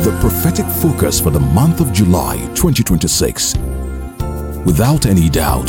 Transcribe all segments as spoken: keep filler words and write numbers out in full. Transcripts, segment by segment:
the prophetic focus for the month of July twenty twenty-six. Without any doubt,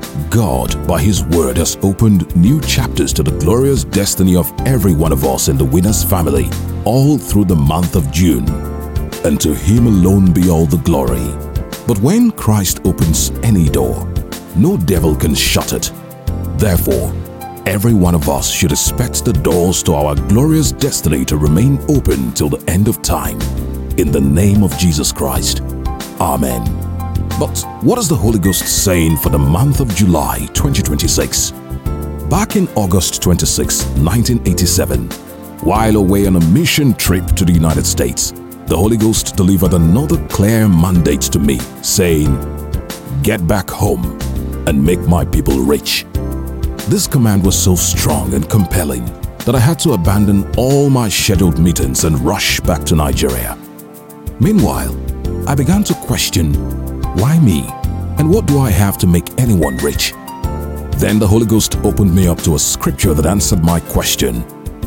God, by His word, has opened new chapters to the glorious destiny of every one of us in the Winners family, all through the month of June. And to Him alone be all the glory. But when Christ opens any door, no devil can shut it. Therefore, every one of us should expect the doors to our glorious destiny to remain open till the end of time. In the name of Jesus Christ. Amen. But what is the Holy Ghost saying for the month of July twenty twenty-six? Back in August twenty-sixth, nineteen eighty-seven, while away on a mission trip to the United States, the Holy Ghost delivered another clear mandate to me, saying, "Get back home and make my people rich." This command was so strong and compelling that I had to abandon all my scheduled meetings and rush back to Nigeria. Meanwhile, I began to question, why me? And what do I have to make anyone rich? Then the Holy Ghost opened me up to a scripture that answered my question.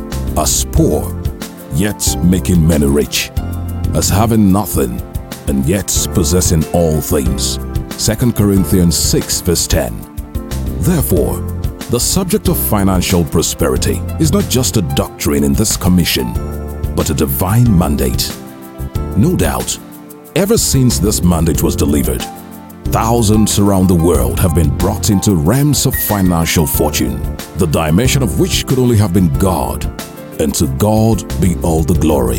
As poor, yet making many rich. As having nothing, and yet possessing all things. Second Corinthians six verse ten. Therefore, the subject of financial prosperity is not just a doctrine in this commission, but a divine mandate. No doubt, ever since this mandate was delivered, thousands around the world have been brought into realms of financial fortune, the dimension of which could only have been God, and to God be all the glory.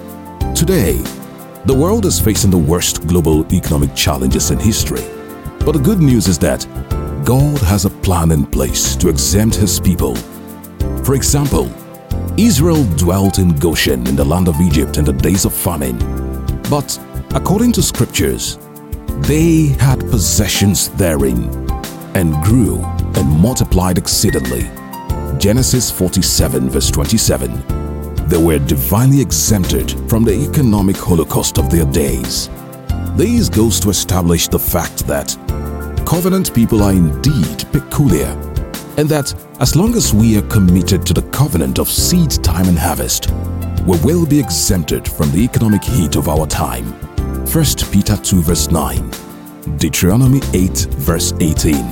Today, the world is facing the worst global economic challenges in history, but the good news is that God has a plan in place to exempt His people. For example, Israel dwelt in Goshen in the land of Egypt in the days of famine. But according to scriptures, they had possessions therein and grew and multiplied exceedingly. Genesis forty-seven verse twenty-seven. They were divinely exempted from the economic holocaust of their days. This goes to establish the fact that covenant people are indeed peculiar, and that as long as we are committed to the covenant of seed time and harvest, we will be exempted from the economic heat of our time. First Peter two verse nine, Deuteronomy eight verse eighteen.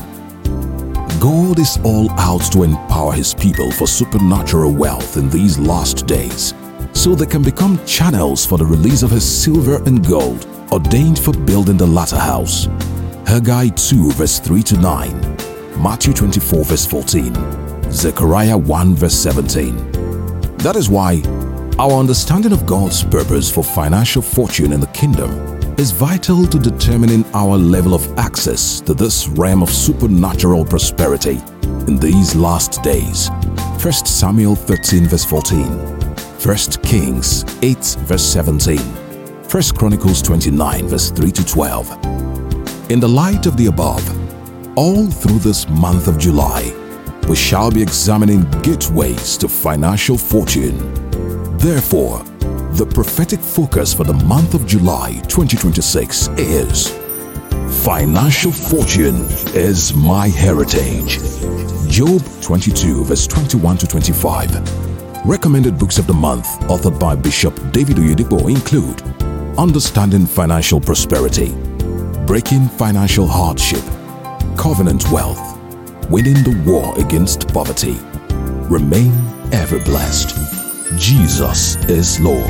God is all out to empower His people for supernatural wealth in these last days, so they can become channels for the release of His silver and gold ordained for building the latter house. Haggai two verse three to nine, Matthew twenty-four verse fourteen, Zechariah one verse seventeen. That is why our understanding of God's purpose for financial fortune in the kingdom is vital to determining our level of access to this realm of supernatural prosperity in these last days. First Samuel thirteen verse fourteen, First Kings eight verse seventeen, First Chronicles twenty-nine verse three to twelve. In the light of the above, all through this month of July, we shall be examining gateways to financial fortune. Therefore, the prophetic focus for the month of July twenty twenty-six is Financial Fortune is My Heritage. Job twenty-two verse twenty-one to twenty-five. Recommended books of the month authored by Bishop David Oyedepo include Understanding Financial Prosperity, Breaking Financial Hardship, Covenant Wealth, Winning the War Against Poverty. Remain ever blessed. Jesus is Lord.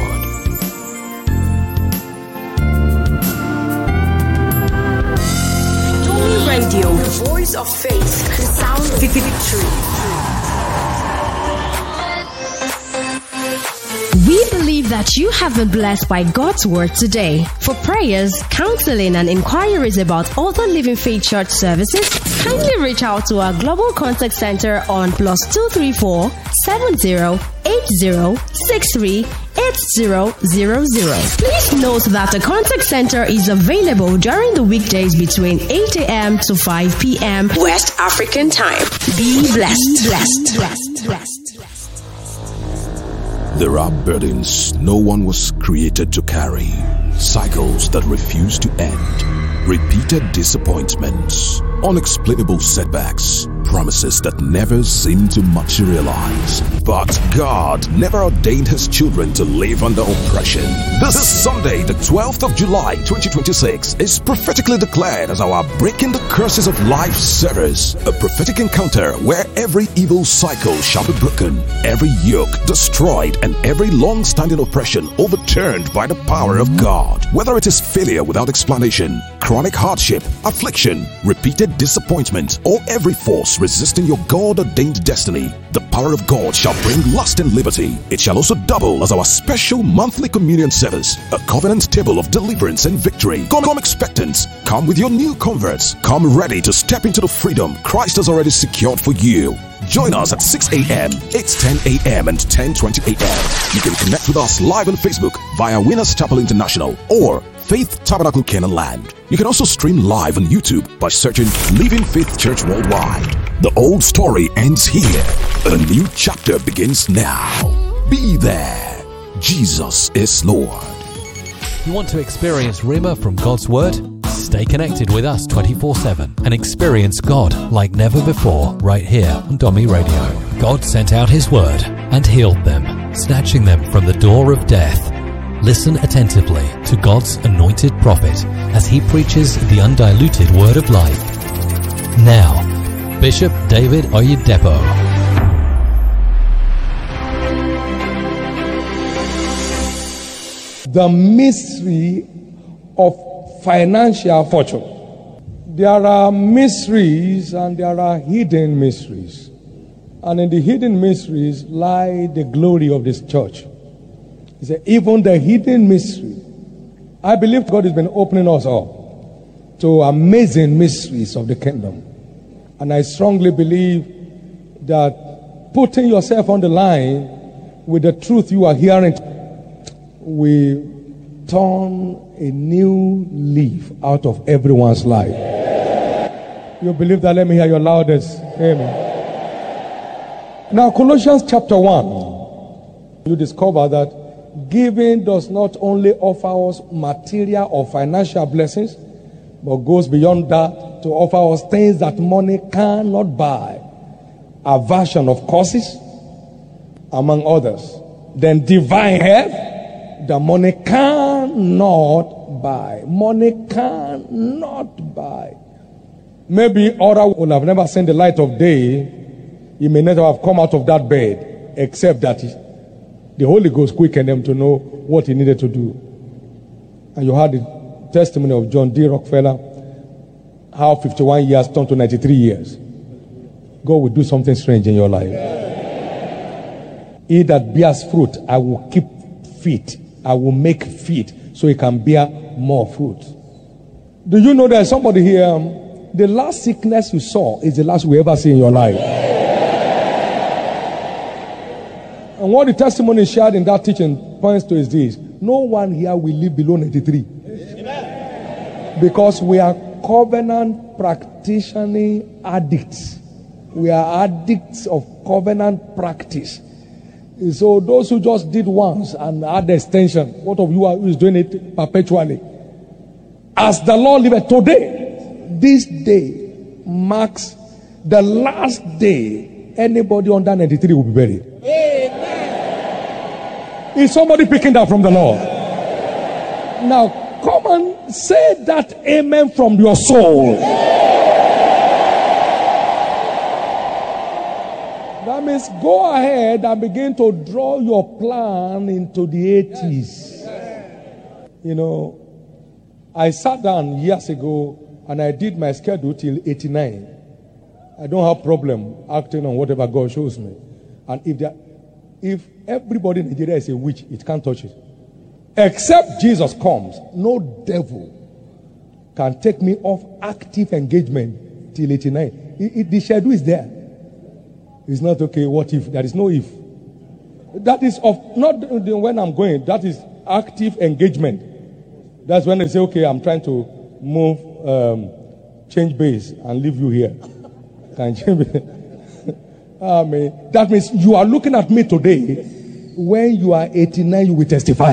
Victory Radio, the voice of faith, the sound of victory. We believe that you have been blessed by God's word today. For prayers, counseling, and inquiries about other Living Faith Church services, kindly reach out to our Global Contact Center on plus two three four, seven zero eight zero, six three eight zero zero zero. Please note that the contact center is available during the weekdays between eight a m to five p m West African time. Be blessed. Be blessed. blessed. blessed. There are burdens no one was created to carry, cycles that refuse to end, repeated disappointments, unexplainable setbacks, promises that never seem to materialize. But God never ordained His children to live under oppression. This Sunday, the twelfth of July, twenty twenty-six, is prophetically declared as our Breaking the Curses of Life service, a prophetic encounter where every evil cycle shall be broken, every yoke destroyed, and every long-standing oppression overturned by the power of God. Whether it is failure without explanation, chronic hardship, affliction, repeated disappointment, or every force resisting your God-ordained destiny, the power of God shall bring lasting liberty. It shall also double as our special monthly communion service, a covenant table of deliverance and victory. Come, come expectant. Come with your new converts. Come ready to step into the freedom Christ has already secured for you. Join us at six a.m., eight ten a.m. and ten twenty a.m. You can connect with us live on Facebook via Winners Chapel International or Faith Tabernacle Canaan Land. You can also stream live on YouTube by searching Living Faith Church Worldwide. The old story ends here. A new chapter begins now. Be there. Jesus is Lord. You want to experience Rhema from God's Word? Stay connected with us twenty-four seven and experience God like never before right here on Domi Radio. God sent out His Word and healed them, snatching them from the door of death. Listen attentively to God's anointed prophet as he preaches the undiluted Word of life. Now, Bishop David Oyedepo. The mystery of financial fortune. There are mysteries and there are hidden mysteries. And in the hidden mysteries lie the glory of this church. He said, even the hidden mystery. I believe God has been opening us up to amazing mysteries of the kingdom. And I strongly believe that putting yourself on the line with the truth you are hearing will turn a new leaf out of everyone's life. You believe that? Let me hear your loudest amen. Now, Colossians chapter one, you discover that giving does not only offer us material or financial blessings, but goes beyond that to offer us things that money cannot buy. Aversion of causes, among others. Then divine health that money cannot buy. Money cannot buy. Maybe others will have never seen the light of day. He may never have come out of that bed, except that the Holy Ghost quickened them to know what he needed to do. And you heard the testimony of John D. Rockefeller, how fifty-one years turned to ninety-three years. God will do something strange in your life. He that bears fruit, I will keep fit. I will make fit so he can bear more fruit. Do you know there's somebody here? Um, the last sickness you saw is the last we ever see in your life. And what the testimony shared in that teaching points to is this: no one here will live below ninety-three. Amen. Because we are covenant practicing addicts. We are addicts of covenant practice. So those who just did once and had the extension, what of you are who is doing it perpetually? As the Lord liveth today, this day marks the last day anybody under ninety-three will be buried. Amen. Is somebody picking that from the Lord? Now, come and say that amen from your soul. That means go ahead and begin to draw your plan into the eighties. You know, I sat down years ago and I did my schedule till eighty-nine. I don't have problem acting on whatever God shows me. And if there, if everybody in Nigeria is a witch, it can't touch it. Except Jesus comes, no devil can take me off active engagement till eighty-nine. It, it, the schedule is there. It's not okay. What if? There is no if. That is of not when I'm going. That is active engagement. That's when they say, okay, I'm trying to move, um, change base and leave you here. Can change I mean, that means you are looking at me today. When you are eighty-nine, you will testify.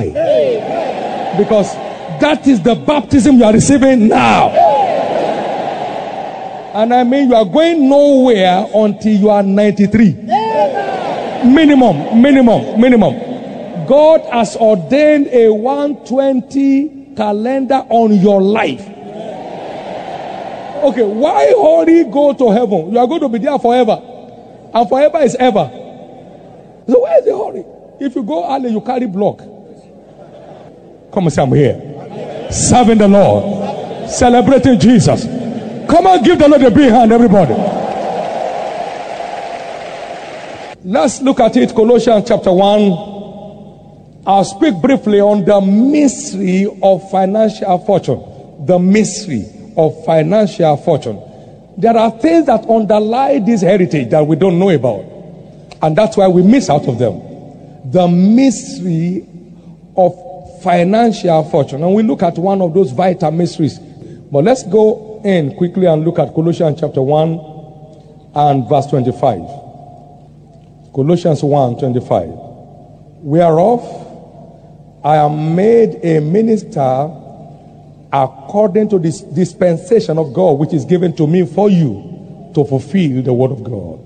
Because that is the baptism you are receiving now. And I mean, you are going nowhere until you are ninety-three. Minimum, minimum, minimum. God has ordained a one twenty calendar on your life. Okay, why hurry go to heaven? You are going to be there forever. And forever is ever. So why is the hurry? If you go early, you carry block. Come and say, I'm here. Serving the Lord. Celebrating Jesus. Come on, give the Lord a big hand, everybody. Let's look at it, Colossians chapter one. I'll speak briefly on the mystery of financial fortune. The mystery of financial fortune. There are things that underlie this heritage that we don't know about. And that's why we miss out of them. The mystery of financial fortune. And we look at one of those vital mysteries. But let's go in quickly and look at Colossians chapter one and verse twenty-five. Colossians one twenty-five. Whereof I am made a minister according to this dispensation of God, which is given to me for you to fulfill the word of God.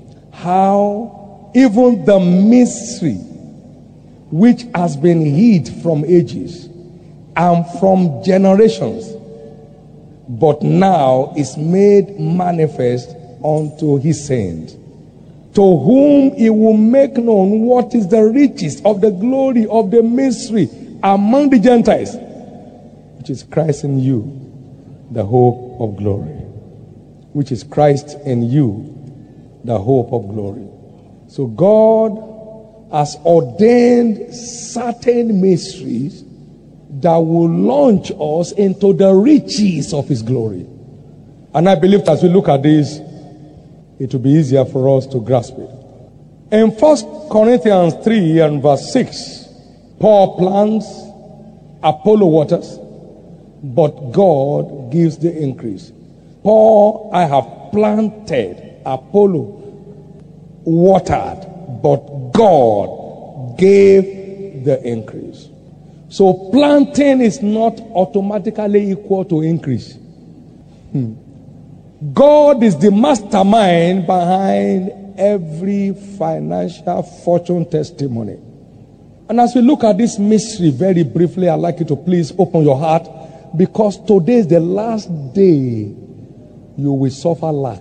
How even the mystery which has been hid from ages and from generations, but now is made manifest unto his saints, to whom he will make known what is the riches of the glory of the mystery among the Gentiles, which is Christ in you, the hope of glory. Which is Christ in you, the hope of glory. So God has ordained certain mysteries that will launch us into the riches of his glory. And I believe as we look at this, it will be easier for us to grasp it. In First Corinthians three and verse six, Paul plants, Apollo waters, but God gives the increase. Paul, I have planted, Apollo watered, but God gave the increase. So planting is not automatically equal to increase. Hmm. God is the mastermind behind every financial fortune testimony. And as we look at this mystery very briefly, I'd like you to please open your heart, because today is the last day you will suffer lack.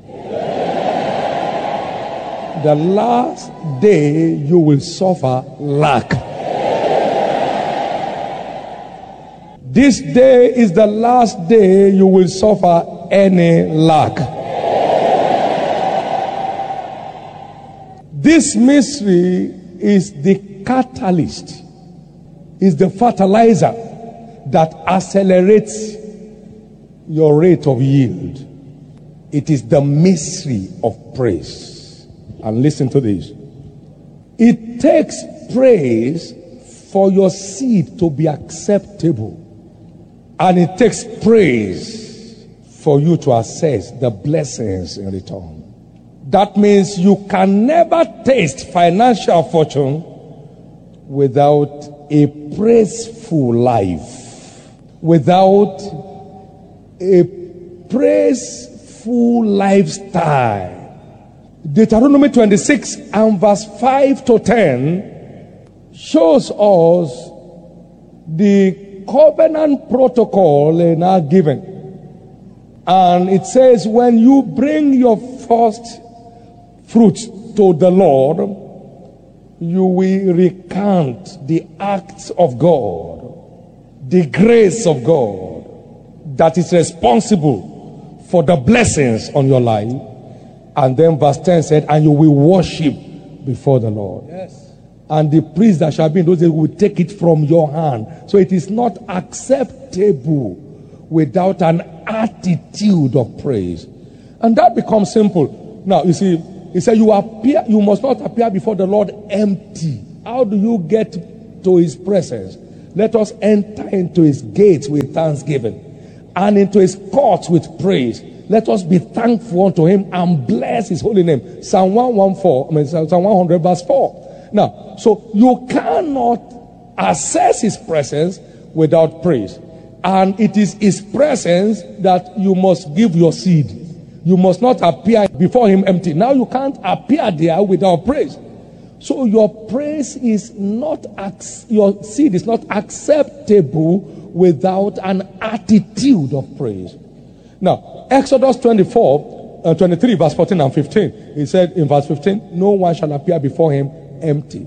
The last day you will suffer lack. This day is the last day you will suffer any lack. This mystery is the catalyst, is the fertilizer that accelerates your rate of yield. It is the mystery of praise. And listen to this. It takes praise for your seed to be acceptable. And it takes praise for you to assess the blessings in return. That means you can never taste financial fortune without a praiseful life, without a praiseful lifestyle. Deuteronomy twenty-six and verse five to ten shows us the covenant protocol now given. And it says, when you bring your first fruits to the Lord, you will recount the acts of God, the grace of God that is responsible for the blessings on your life. And then verse ten said, and you will worship before the Lord. Yes. And the priest that shall be in those days will take it from your hand. So it is not acceptable without an attitude of praise. And that becomes simple. Now, you see, he said, you appear, you must not appear before the Lord empty. How do you get to his presence? Let us enter into his gates with thanksgiving and into his courts with praise. Let us be thankful unto him and bless his holy name. Psalm one fourteen, I mean, Psalm one hundred verse four. Now, so you cannot access his presence without praise. And it is his presence that you must give your seed. You must not appear before him empty. Now you can't appear there without praise. So your praise is not, your seed is not acceptable without an attitude of praise. Now, Exodus twenty-four, uh, twenty-three, verse fourteen and fifteen. He said in verse fifteen, no one shall appear before him empty.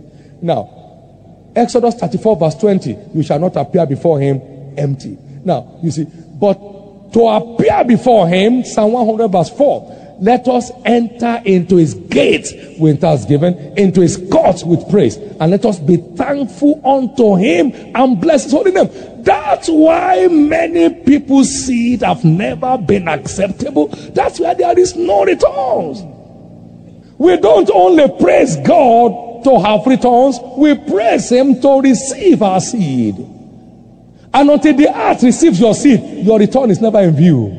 Now, Exodus thirty-four, verse twenty, you shall not appear before him empty. Now, you see, but to appear before him, Psalm one hundred, verse four, let us enter into his gates with thanksgiving, into his courts with praise, and let us be thankful unto him and bless his holy name. That's why many people's seed have never been acceptable. That's why there is no returns. We don't only praise God to have returns, we praise him to receive our seed. And until the earth receives your seed, your return is never in view.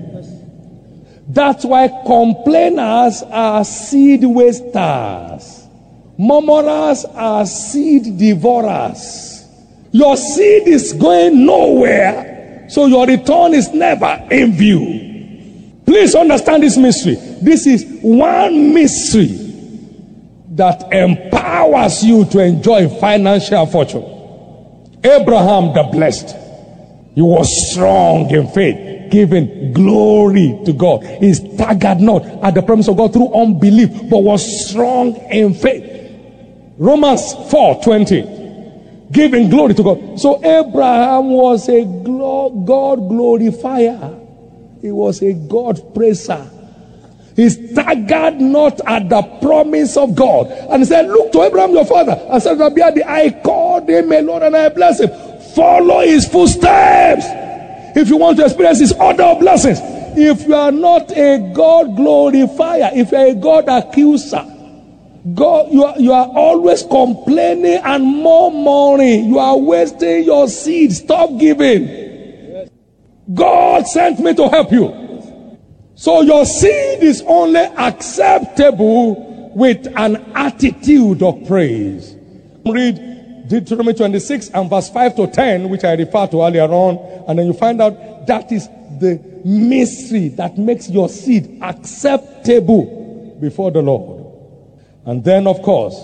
That's why complainers are seed wasters. Murmurers are seed devourers. Your seed is going nowhere, so your return is never in view. Please understand this mystery. This is one mystery that empowers you to enjoy financial fortune. Abraham the blessed, he was strong in faith, giving glory to God. He staggered not at the promise of God through unbelief, but was strong in faith. Romans four twenty, giving glory to God. So Abraham was a God glorifier. He was a God praiser. He staggered not at the promise of God. And he said, look to Abraham your father. And said, I called him a Lord and I bless him. Follow his footsteps if you want to experience his order of blessings. If you are not a God glorifier, if you are a God accuser, God, you are, you are always complaining and murmuring, you are wasting your seed. Stop giving. God sent me to help you. So your seed is only acceptable with an attitude of praise. Read Deuteronomy twenty-six and verse five to ten, which I referred to earlier on, and then you find out that is the mystery that makes your seed acceptable before the Lord. And then, of course,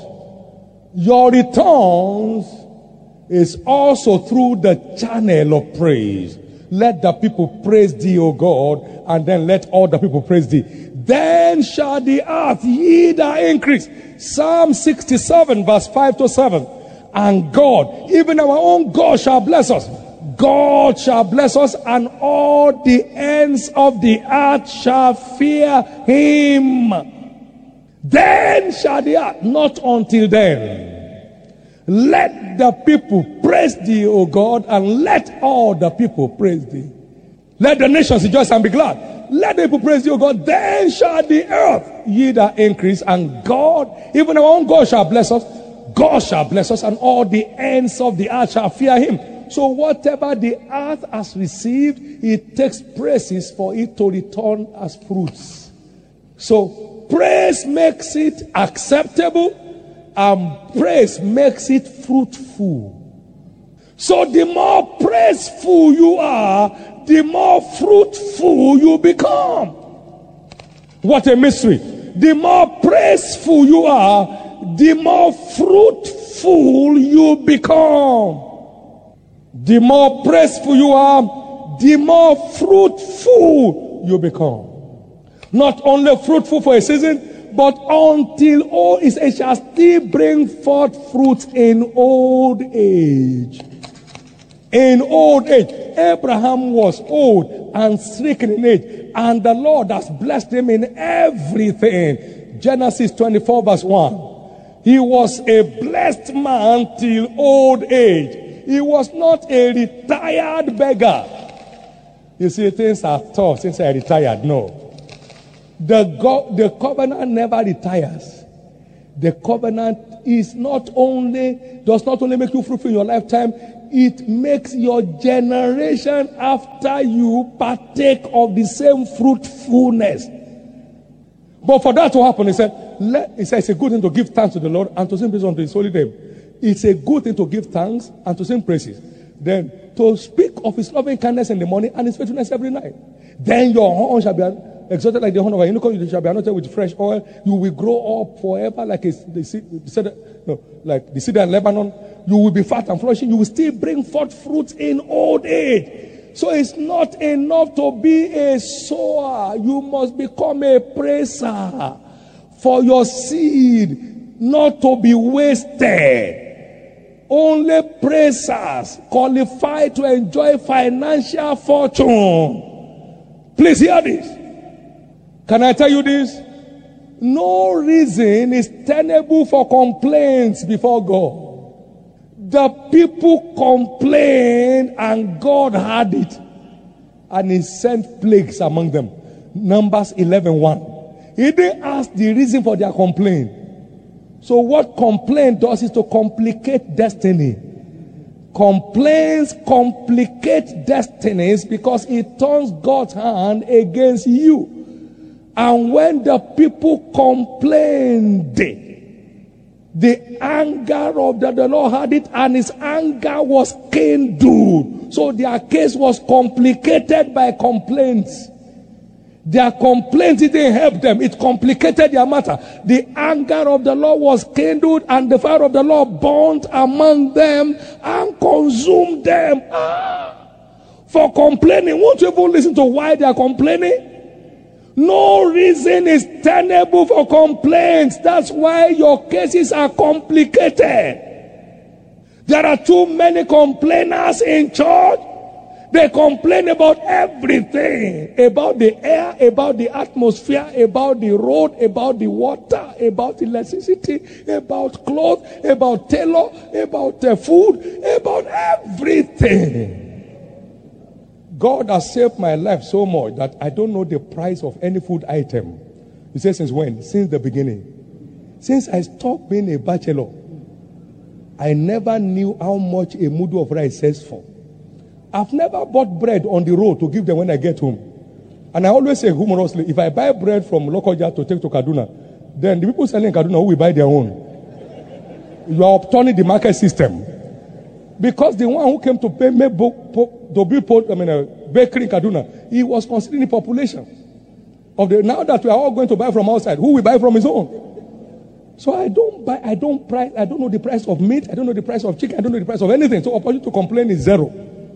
your returns is also through the channel of praise. Let the people praise thee, O God, and then let all the people praise thee. Then shall the earth yield her increase. Psalm sixty-seven, verse five to seven. And God, even our own God, shall bless us. God shall bless us, and all the ends of the earth shall fear him. Then shall the earth, not until then. Let the people praise thee, O God, and let all the people praise thee. Let the nations rejoice and be glad. Let the people praise thee, O God. Then shall the earth yield her increase, and God, even our own God, shall bless us. God shall bless us, and all the ends of the earth shall fear him. So whatever the earth has received, it takes praises for it to return as fruits. So praise makes it acceptable, and praise makes it fruitful. So the more praiseful you are, the more fruitful you become. What a mystery. The more praiseful you are, the more fruitful you become. The more praiseful you are, the more fruitful you become. Not only fruitful for a season, but until all is, it shall still bring forth fruit in old age. In old age, Abraham was old and stricken in age, and the Lord has blessed him in everything. Genesis twenty-four, verse one. He was a blessed man till old age. He was not a retired beggar. You see, things are tough since I retired. No. The, go- the covenant never retires. The covenant is not only, does not only make you fruitful in your lifetime, it makes your generation after you partake of the same fruitfulness. But for that to happen, he said, let, he said, it's a good thing to give thanks to the Lord and to sing praises unto his holy name. It's a good thing to give thanks and to sing praises. Then to speak of his loving kindness in the morning and his faithfulness every night. Then your horn shall be exalted like the horn of a unicorn, you shall be anointed with fresh oil. You will grow up forever like a, the, the, the, no, like the cedar in Lebanon. You will be fat and flourishing. You will still bring forth fruit in old age. So it's not enough to be a sower. You must become a praiser for your seed not to be wasted. Only praisers qualify to enjoy financial fortune. Please hear this. Can I tell you this? No reason is tenable for complaints before God. The people complained and God had it. And he sent plagues among them. Numbers eleven one. He didn't ask the reason for their complaint. So what complaint does is to complicate destiny. Complaints complicate destinies because it turns God's hand against you. And when the people complained, the anger of the, the Lord had it, and his anger was kindled. So their case was complicated by complaints. Their complaints didn't help them. It complicated their matter. The anger of the Lord was kindled, and the fire of the Lord burnt among them and consumed them. Ah, for complaining. Won't you even listen to why they are complaining? No reason is tenable for complaints. That's why your cases are complicated. There are too many complainers in church. They complain about everything. About the air, about the atmosphere, about the road, about the water, about electricity, about clothes, about tailor, about the food, about everything. God has saved my life so much that I don't know the price of any food item. He says, since when? Since the beginning. Since I stopped being a bachelor, I never knew how much a mudu of rice sells for. I've never bought bread on the road to give them when I get home. And I always say humorously, if I buy bread from Lokoja to take to Kaduna, then the people selling in Kaduna who will buy their own. You are upturning the market system. Because the one who came to pay me to build I mean, a bakery in Kaduna, he was considering the population of the. Now that we are all going to buy from outside, who will buy from his own? So I don't buy. I don't price. I don't know the price of meat. I don't know the price of chicken. I don't know the price of anything. So opportunity to complain is zero.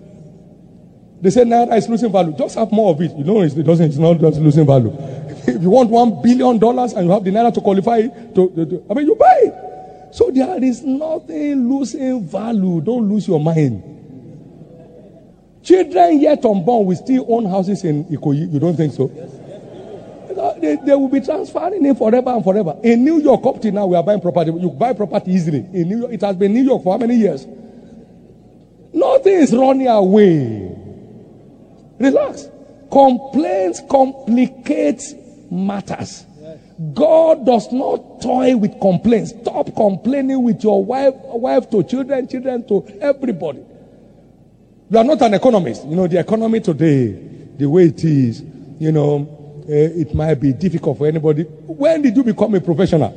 They say Naira is losing value. Just have more of it. You know, it doesn't. It's not just losing value. If you want one billion dollars and you have the Naira to qualify, to, to, to I mean, you buy it. So there is nothing losing value. Don't lose your mind. Children yet unborn will still own houses in Ikoyi. You don't think so? They, they will be transferring it forever and forever. In New York, up to now, we are buying property. You buy property easily. In New York, it has been New York for how many years? Nothing is running away. Relax. Complaints complicate matters. God does not toy with complaints. Stop complaining with your wife, wife to children, children to everybody. You are not an economist. You know, the economy today, the way it is, you know, uh, it might be difficult for anybody. When did you become a professional?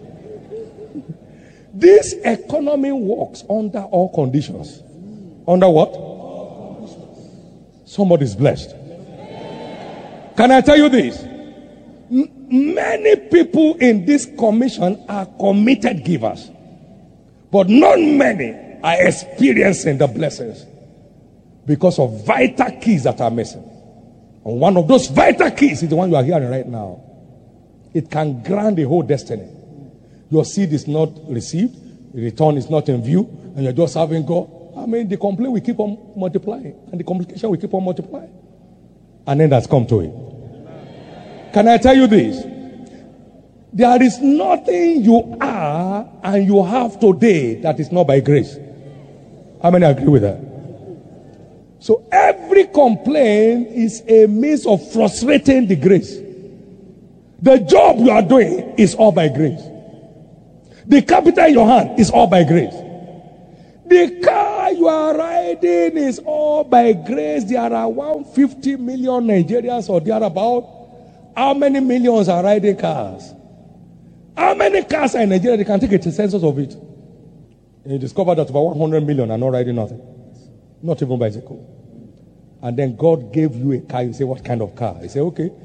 This economy works under all conditions. Under what? Somebody's blessed. Can I tell you this? Many people in this commission are committed givers, but not many are experiencing the blessings because of vital keys that are missing. And one of those vital keys is the one you are hearing right now. It can grant the whole destiny. Your seed is not received, the return is not in view, and you're just having God. I mean, the complaint will keep on multiplying, and the complication will keep on multiplying. And then that's come to it. Can I tell you this? There is nothing you are and you have today that is not by grace. How many agree with that? So every complaint is a means of frustrating the grace. The job you are doing is all by grace. The capital in your hand is all by grace. The car you are riding is all by grace. There are one hundred fifty million Nigerians or thereabout. How many millions are riding cars? How many cars are in Nigeria? They can take a census of it. And you discover that about one hundred million are not riding nothing. Not even bicycle. And then God gave you a car. You say, what kind of car? You say, okay,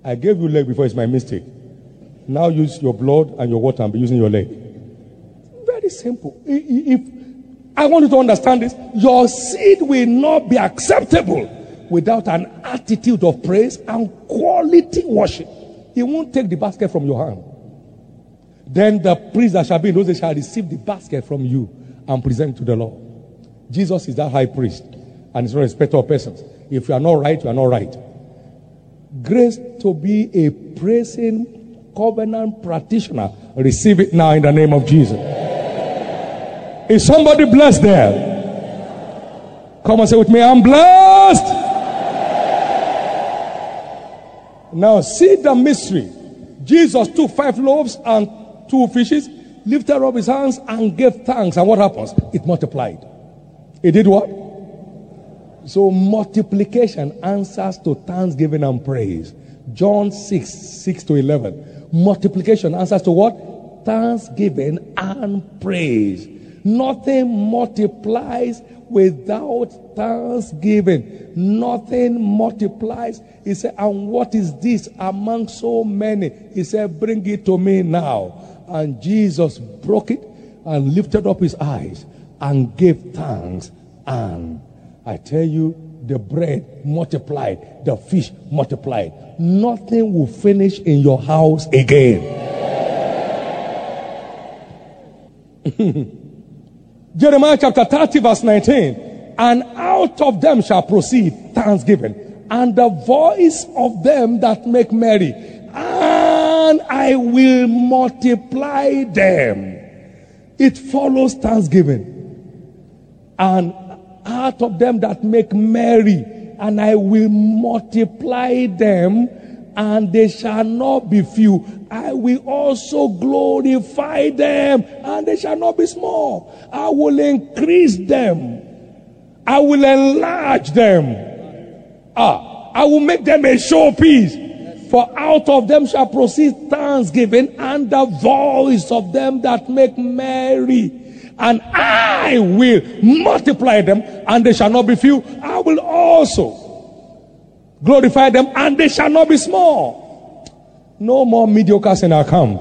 I gave you leg before, it's my mistake. Now use your blood and your water and be using your leg. Very simple. If I want you to understand this, your seed will not be acceptable without an attitude of praise and quality worship. He won't take the basket from your hand. Then the priest that shall be in those days shall receive the basket from you and present it to the Lord. Jesus is that high priest and is no respecter of persons. If you are not right, you are not right. Grace to be a praising covenant practitioner. Receive it now in the name of Jesus. Is somebody blessed there? Come and say with me, I'm blessed. Now see the mystery. Jesus took five loaves and two fishes, lifted up his hands and gave thanks. And what happens? It multiplied. It did what? So multiplication answers to thanksgiving and praise. John six, six to eleven. Multiplication answers to what? Thanksgiving and praise. Nothing multiplies without thanksgiving. Nothing multiplies. He said, and what is this among so many? He said, bring it to me now. And Jesus broke it and lifted up his eyes and gave thanks. And I tell you, the bread multiplied, the fish multiplied. Nothing will finish in your house again. Jeremiah chapter thirty verse nineteen. And out of them shall proceed thanksgiving, and the voice of them that make merry, and I will multiply them. It follows thanksgiving. And out of them that make merry, and I will multiply them, and they shall not be few. I will also glorify them, and they shall not be small. I will increase them. I will enlarge them. Ah, I will make them a showpiece. For out of them shall proceed thanksgiving and the voice of them that make merry. And I will multiply them, and they shall not be few. I will also glorify them, and they shall not be small. No more mediocres in our camp.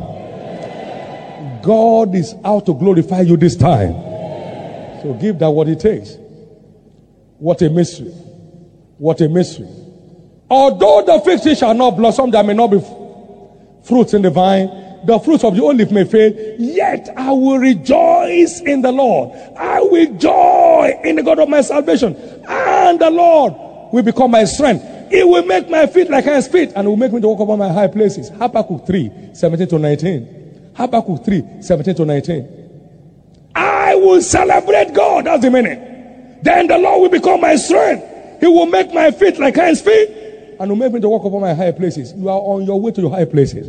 God is out to glorify you this time. So give that what it takes. What a mystery. What a mystery. Although the fig tree shall not blossom, there may not be f- fruits in the vine, the fruits of the olive may fail, yet I will rejoice in the Lord. I will joy in the God of my salvation. And the Lord will become my strength. It will make my feet like hinds' feet, and it will make me to walk upon my high places. Habakkuk three, seventeen to nineteen. Habakkuk three, seventeen to nineteen. I will celebrate God. That's the meaning. Then the Lord will become my strength. He will make my feet like hinds' feet, and will make me to walk upon my high places. You are on your way to your high places.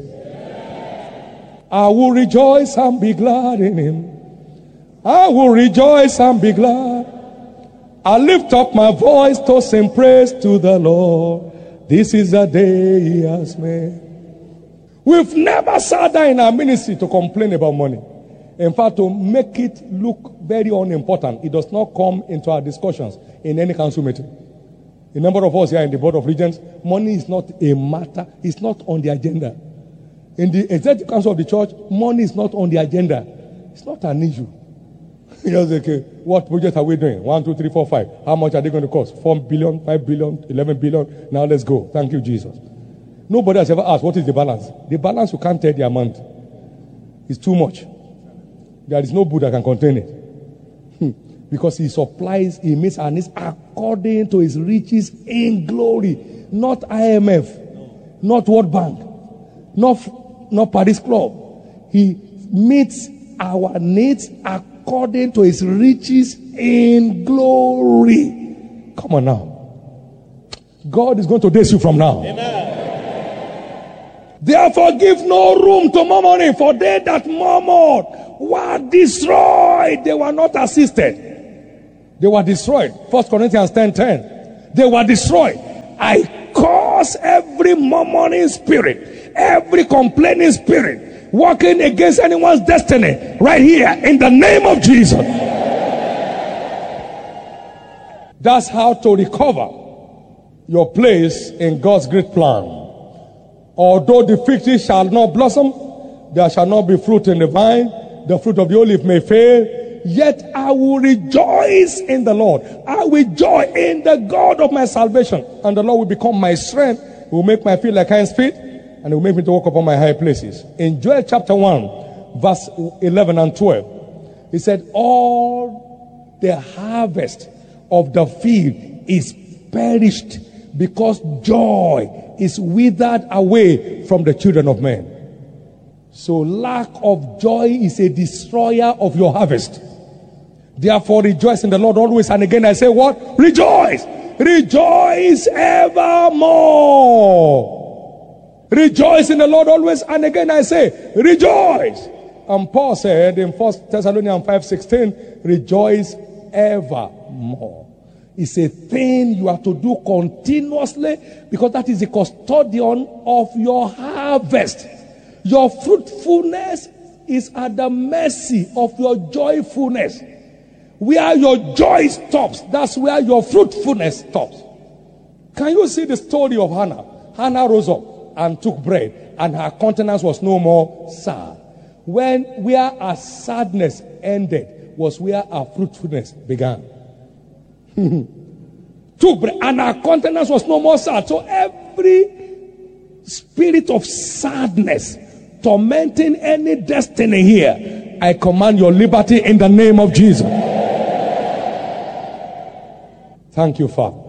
I will rejoice and be glad in him. I will rejoice and be glad. I lift up my voice to sing praise to the Lord. This is the day he has made. We've never sat down in our ministry to complain about money. In fact, to make it look very unimportant, it does not come into our discussions in any council meeting. A number of us here in the Board of Regents, money is not a matter, it's not on the agenda. In the Executive Council of the Church, money is not on the agenda. It's not an issue. You know, okay, what project are we doing? One, two, three, four, five. How much are they going to cost? Four billion, five billion, eleven billion. Now let's go. Thank you, Jesus. Nobody has ever asked, what is the balance? The balance, you can't tell the amount. It's too much. There is no book that can contain it. Because he supplies, he meets our needs according to his riches in glory. Not I M F, not World Bank, not, not Paris Club. He meets our needs according to his riches in glory. Come on now. God is going to bless you from now. Amen. Therefore give no room to murmuring, for they that murmured were destroyed. They were not assisted. They were destroyed. First Corinthians ten ten. They were destroyed. I curse every murmuring spirit, every complaining spirit, working against anyone's destiny right here in the name of Jesus. That's how to recover your place in God's great plan. Although the fig tree shall not blossom, there shall not be fruit in the vine, the fruit of the olive may fail, yet I will rejoice in the Lord. I will joy in the God of my salvation. And the Lord will become my strength. He will make my feet like hinds feet, and He will make me to walk upon my high places. In Joel chapter one, verse eleven and twelve, He said, all the harvest of the field is perished, because joy is withered away from the children of men. So lack of joy is a destroyer of your harvest. Therefore rejoice in the Lord always. And again I say what? Rejoice! Rejoice evermore! Rejoice in the Lord always. And again I say, rejoice! And Paul said in First Thessalonians five sixteen, rejoice evermore. It's a thing you have to do continuously, because that is the custodian of your harvest. Your fruitfulness is at the mercy of your joyfulness. Where your joy stops, that's where your fruitfulness stops. Can you see the story of Hannah? Hannah rose up and took bread, and her countenance was no more sad. When where her sadness ended was where her fruitfulness began. Took bread, and her countenance was no more sad. So every spirit of sadness tormenting any destiny here, I command your liberty in the name of Jesus. Thank you, Father.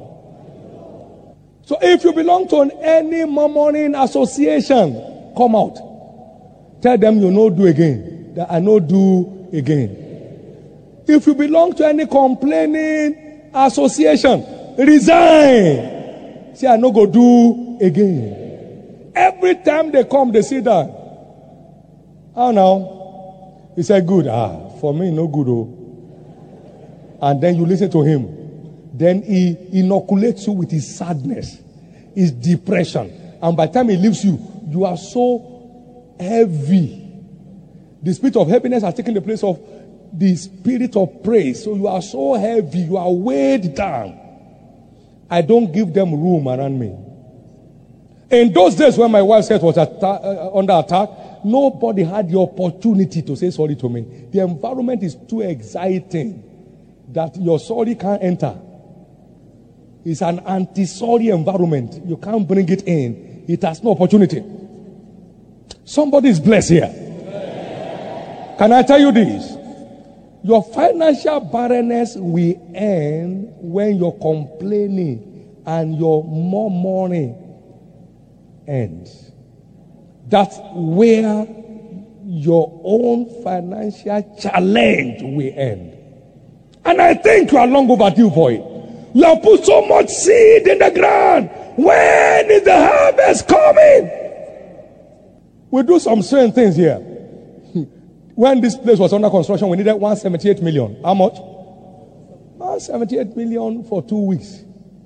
So if you belong to any murmuring association, come out. Tell them you no do again. That I no do again. If you belong to any complaining association, resign. Say I no go do again. Every time they come, they sit down. How now? He said, good. Ah, for me, no good. Oh. And then you listen to him. Then he inoculates you with his sadness, his depression. And by the time he leaves you, you are so heavy. The spirit of heaviness has taken the place of the spirit of praise. So you are so heavy, you are weighed down. I don't give them room around me. In those days when my wife's health was atta- uh, under attack, nobody had the opportunity to say sorry to me. The environment is too exciting that your sorry can't enter. It's an anti-sorry environment. You can't bring it in. It has no opportunity. Somebody is blessed here. Can I tell you this? Your financial barrenness will end when your complaining and your murmuring ends. That's where your own financial challenge will end. And I think you are long overdue for it. You have put so much seed in the ground. When is the harvest coming? We do some strange things here. When this place was under construction, we needed one hundred seventy-eight million. How much? one hundred seventy-eight million for two weeks.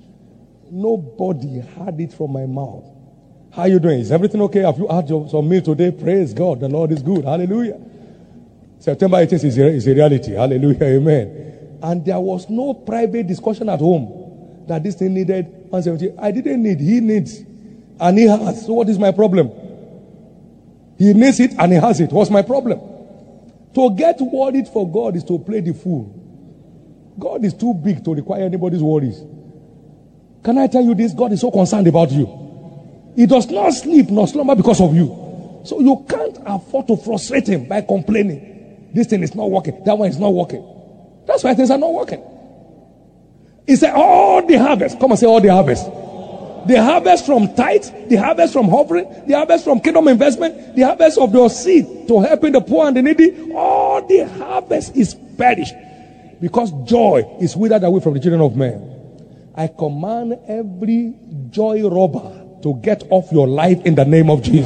Nobody had it from my mouth. How are you doing? Is everything okay? Have you had your, some meal today? Praise God. The Lord is good. Hallelujah. September eighteenth is a, is a reality. Hallelujah. Amen. And there was no private discussion at home that this thing needed one hundred seventy. I didn't need. He needs. And he has. So what is my problem? He needs it and he has it. What's my problem? To get worried for God is to play the fool. God is too big to require anybody's worries. Can I tell you this? God is so concerned about you. He does not sleep nor slumber because of you. So you can't afford to frustrate him by complaining. This thing is not working. That one is not working. That's why things are not working. He said, all the harvest. Come and say all the harvest. The harvest from tithe, the harvest from hovering, the harvest from kingdom investment, the harvest of your seed to helping the poor and the needy. All the harvest is perished because joy is withered away from the children of men. I command every joy robber to get off your life in the name of Jesus.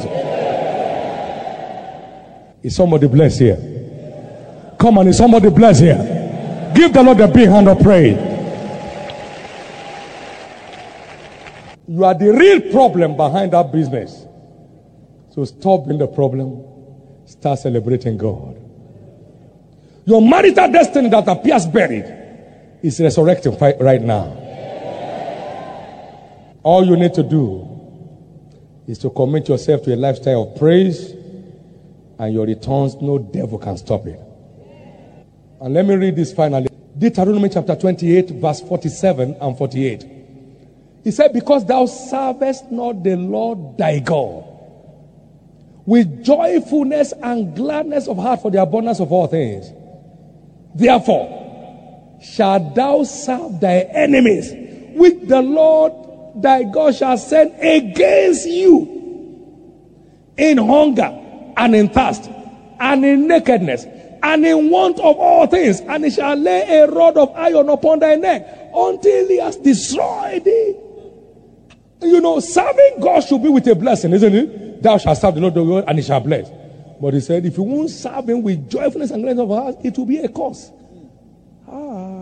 Is somebody blessed here? Come on, is somebody blessed here? Give the Lord a big hand of praise. You are the real problem behind that business. So stop being the problem. Start celebrating God. Your marital destiny that appears buried is resurrecting right now. All you need to do is to commit yourself to a lifestyle of praise, and your returns, no devil can stop it. And let me read this finally. Deuteronomy chapter twenty-eight, verse forty-seven and forty-eight. He said, because thou servest not the Lord thy God with joyfulness and gladness of heart for the abundance of all things, therefore shalt thou serve thy enemies, which the Lord thy God shall send against you in hunger and in thirst and in nakedness and in want of all things, and he shall lay a rod of iron upon thy neck until he has destroyed thee. You know, serving God should be with a blessing, isn't it? Thou shalt serve the Lord thy God, and he shall bless. But he said, if you won't serve him with joyfulness and gladness of heart, it will be a curse. Ah.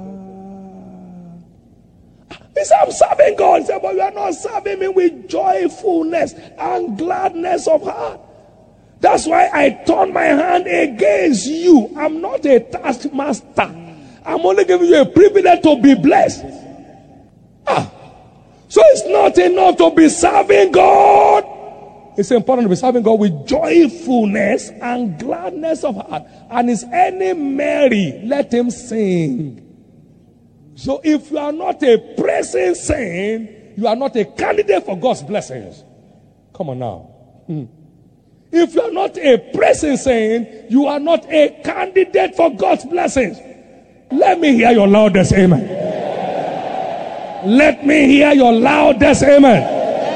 He said, I'm serving God. He said, but you are not serving me with joyfulness and gladness of heart. That's why I turn my hand against you. I'm not a taskmaster. I'm only giving you a privilege to be blessed. Ah. So it's not enough to be serving God. It's important to be serving God with joyfulness and gladness of heart. And is any merry, let him sing. So if you are not a praising saint, you are not a candidate for God's blessings. Come on now. Hmm. If you are not a praising saint, you are not a candidate for God's blessings. Let me hear your loudest amen. Let me hear your loudest amen.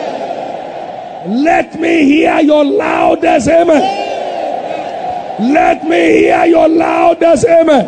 Let me hear your loudest amen. Let me hear your loudest amen.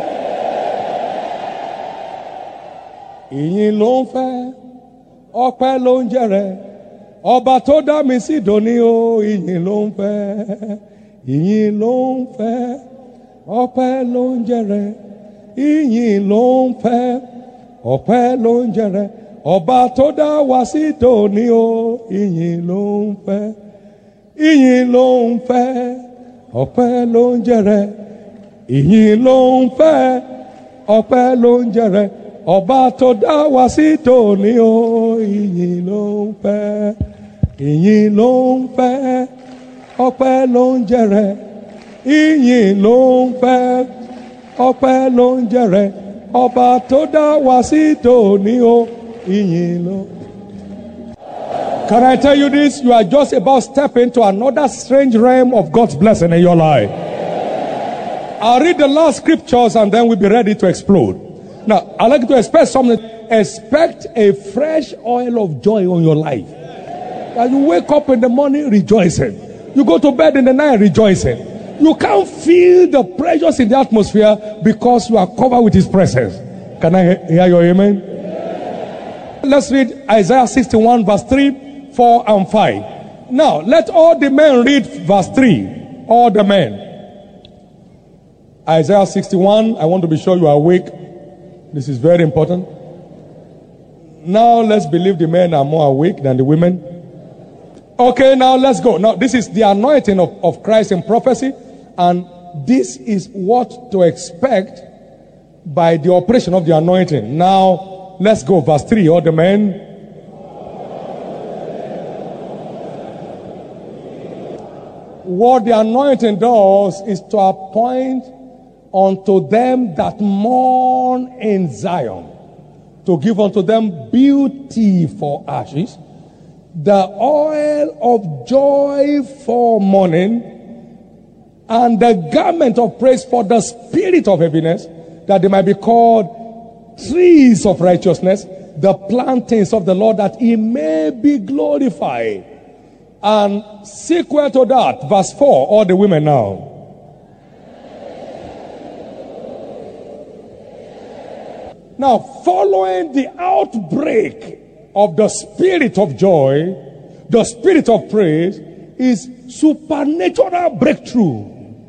Ìyìn ló ń fẹ́, ọpẹ́ ló ń jẹrẹ, ọba tó dá mi sí dòní o. Ìyìn ló ń fẹ́, ìyìn ló ń fẹ́, ọpẹ́ ló ń jẹrẹ, ìyìn ló ń fẹ́, ọpẹ́ ló ń jẹrẹ, ọba tó dá wa sí dòní o. Ìyìn ló ń fẹ́, ìyìn ló ń fẹ́, ọpẹ́ ló ń jẹrẹ, ìyìn ló ń fẹ́, ọpẹ́ ló ń jẹrẹ, ọba tó dá wa sí dòní o. Ìyìn ló ń fẹ́, ìyìn ló ń fẹ́, ọpẹ́ ló ń jẹrẹ, ìyìn ló ń fẹ́, ọpẹ́ ló ń jẹrẹ, ọba tó dá wa sí dòní o. Ìyìn ló. Can I tell you this? You are just about to step into another strange realm of God's blessing in your life. I'll read the last scriptures and then we'll be ready to explode. Now, I'd like you to expect something. Expect a fresh oil of joy on your life. That you wake up in the morning rejoicing. You go to bed in the night rejoicing. You can't feel the pressures in the atmosphere because you are covered with his presence. Can I hear your amen? Let's read Isaiah sixty-one verse three, four and five. Now, let all the men read verse three. All the men. Isaiah sixty-one, I want to be sure you are awake. This is very important. Now let's believe the men are more awake than the women. Okay, now let's go. Now this is the anointing of, of Christ in prophecy. And this is what to expect by the operation of the anointing. Now let's go. Verse three, all the men. What the anointing does is to appoint unto them that mourn in Zion, to give unto them beauty for ashes, the oil of joy for mourning, and the garment of praise for the spirit of heaviness, that they might be called trees of righteousness, the plantings of the Lord, that he may be glorified. And sequel to that, verse four, all the women now. Now, following the outbreak of the spirit of joy, the spirit of praise, is supernatural breakthrough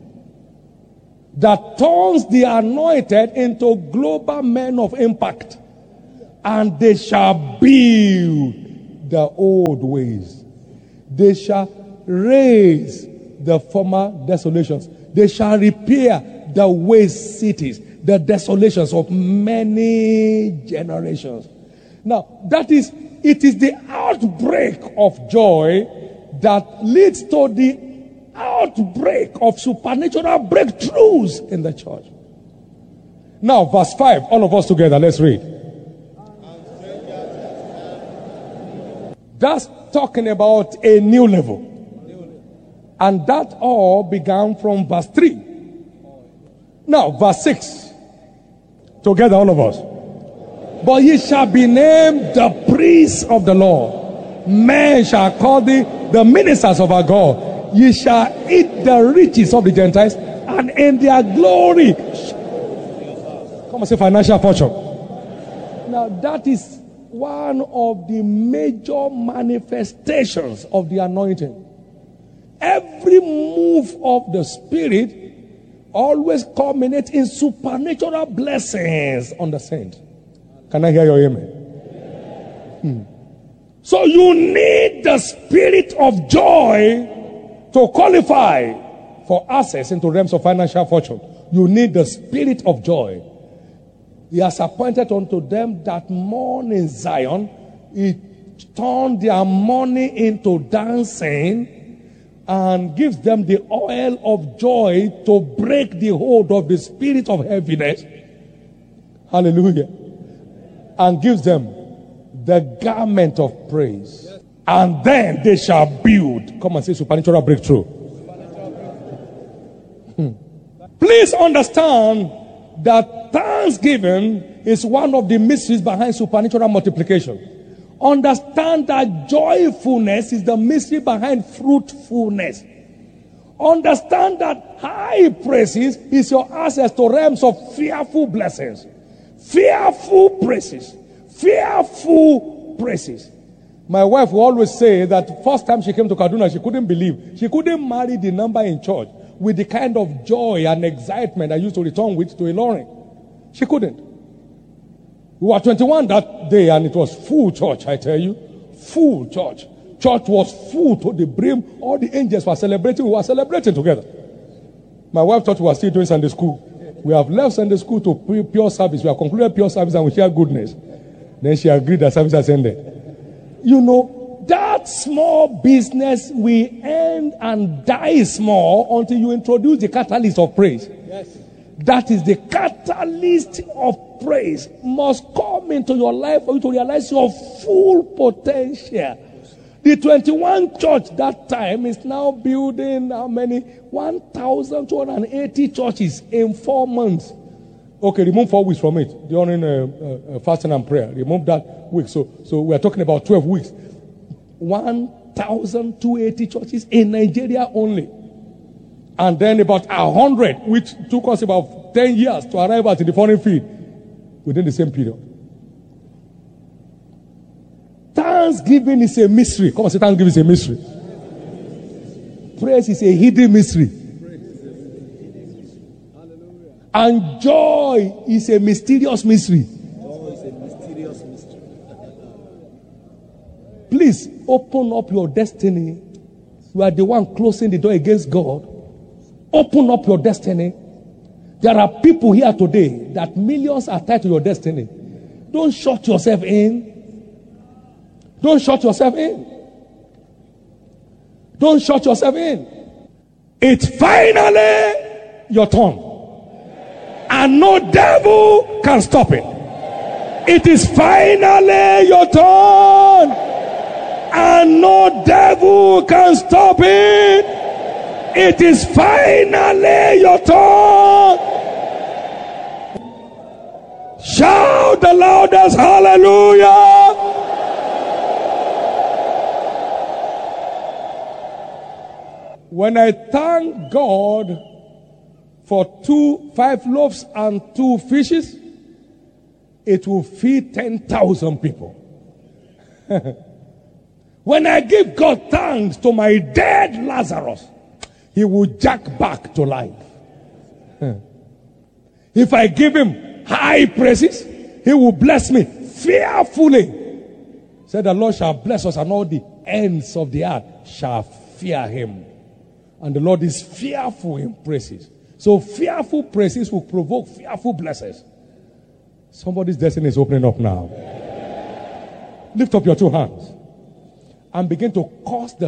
that turns the anointed into global men of impact. And they shall build the old ways. They shall raise the former desolations. They shall repair the waste cities, the desolations of many generations. Now, that is, it is the outbreak of joy that leads to the outbreak of supernatural breakthroughs in the church. Now, verse five, all of us together, let's read. That's talking about a new level. And that all began from verse three. Now, verse six. Together, all of us. But ye shall be named the priests of the Lord. Men shall call thee the ministers of our God. Ye shall eat the riches of the Gentiles, and in their glory. Come and say financial fortune. Now, that is one of the major manifestations of the anointing. Every move of the Spirit always culminates in supernatural blessings on the saint. Can I hear your amen? Hmm. So you need the spirit of joy to qualify for access into realms of financial fortune. You need the spirit of joy. He has appointed unto them that mourn in Zion. He turned their mourning into dancing, and gives them the oil of joy to break the hold of the spirit of heaviness. Hallelujah. And gives them the garment of praise. And then they shall build. Come and say supernatural breakthrough. Hmm. Please understand that thanksgiving is one of the mysteries behind supernatural multiplication. Understand that joyfulness is the mystery behind fruitfulness. Understand that high praises is your access to realms of fearful blessings. Fearful praises. Fearful praises. My wife will always say that the first time she came to Kaduna, she couldn't believe. She couldn't marry the number in church with the kind of joy and excitement I used to return with to Ilorin. She couldn't. We were twenty-one that day, and it was full church, I tell you. Full church. Church was full to the brim. All the angels were celebrating. We were celebrating together. My wife thought we were still doing Sunday school. We have left Sunday school to pure service. We have concluded pure service and we share goodness. Then she agreed that service has ended. You know, that small business will end and die small until you introduce the catalyst of praise. Yes. That is the catalyst of praise must come into your life for you to realize your full potential. The twenty-one church that time is now building how many? one thousand two hundred eighty churches in four months. Okay, remove four weeks from it during uh, uh, fasting and prayer. Remove that week. So, so we are talking about twelve weeks. one thousand two hundred eighty churches in Nigeria only. And then about one hundred, which took us about ten years to arrive at the foreign field within the same period. Thanksgiving is a mystery. Come on, say thanksgiving is a mystery. Praise is a hidden mystery. And joy is a mysterious mystery. Joy is a mysterious mystery. Please open up your destiny. You are the one closing the door against God. Open up your destiny. There are people here today that millions are tied to your destiny. Don't shut yourself in. Don't shut yourself in. Don't shut yourself in. It's finally your turn. And no devil can stop it. It is finally your turn. And no devil can stop it. It is finally your turn. Shout the loudest hallelujah. When I thank God for two, five loaves and two fishes, it will feed ten thousand people. When I give God thanks to my dead Lazarus, he will jack back to life. If I give him high praises, he will bless me fearfully. Said the Lord shall bless us, and all the ends of the earth shall fear him. And the Lord is fearful in praises. So fearful praises will provoke fearful blessings. Somebody's destiny is opening up now. Lift up your two hands and begin to cause the